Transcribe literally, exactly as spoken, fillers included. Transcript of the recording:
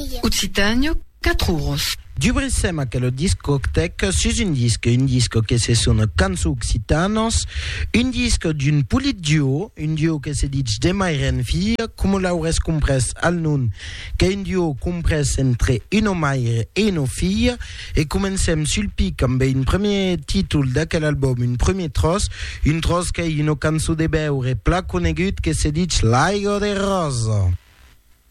Occitania, quatre euros. Giubrissem a lo discoteca sus un disco, un disco che se sono canzoni occitanos, un disco d'un pulit duo, un duo che se dice Demairen fia, come l'aures compres al nun, che un duo compres entre uno maire e uno figlia, e comencem sul pic amb un premier títol d'aquel album, un premier tros, un tros che è una canzone de beure pla conegut che se dice Laigo de Rosa.